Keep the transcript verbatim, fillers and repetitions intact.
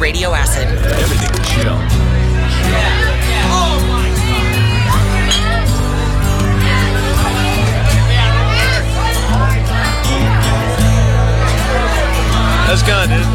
Radio Acid. Everything chill. How's it going, dude?